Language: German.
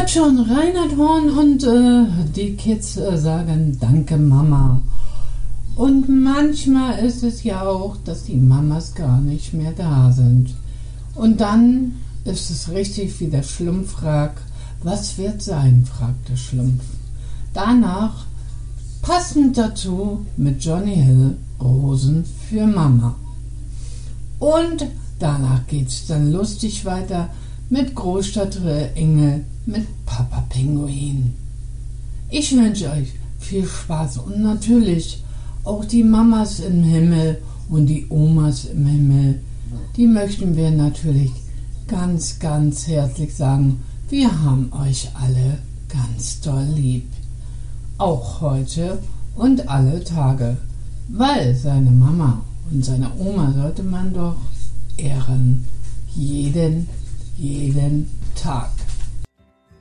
hört schon, Reinhard Horn und die Kids sagen Danke Mama. Und manchmal ist es ja auch, dass die Mamas gar nicht mehr da sind. Und dann ist es richtig, wie der Schlumpf fragt, was wird sein, fragt der Schlumpf. Danach, passend dazu, mit Johnny Hill, Rosen für Mama. Und danach geht's dann lustig weiter mit Großstadtengel, mit Papa Pinguin. Ich wünsche euch viel Spaß und natürlich auch die Mamas im Himmel und die Omas im Himmel. Die möchten wir natürlich ganz, ganz herzlich sagen, wir haben euch alle ganz doll lieb. Auch heute und alle Tage, weil seine Mama und seine Oma sollte man doch ehren. Jeden Tag.